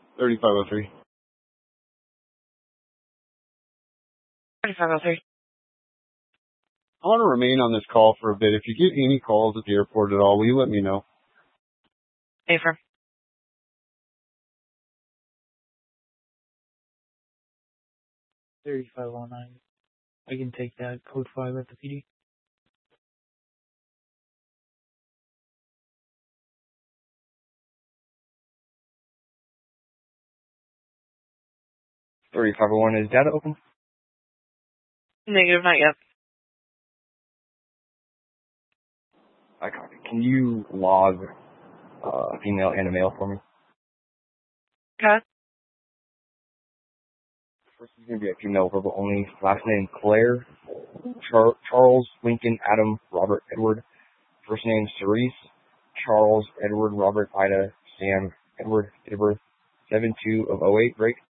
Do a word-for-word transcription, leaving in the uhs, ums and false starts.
thirty-five oh three. thirty-five oh three. I want to remain on this call for a bit. If you get any calls at the airport at all, will you let me know? Affirm. thirty-five oh nine. I can take that. Code five at the P D. thirty-five oh one, is data open? Negative, not yet. I copy. Can you log uh, a female and a male for me? Okay. First is going to be a female verbal only. Last name Claire. Char- Charles, Lincoln, Adam, Robert, Edward. First name Cerise. Charles, Edward, Robert, Ida, Sam, Edward, date of birth seven two of oh eight. Break.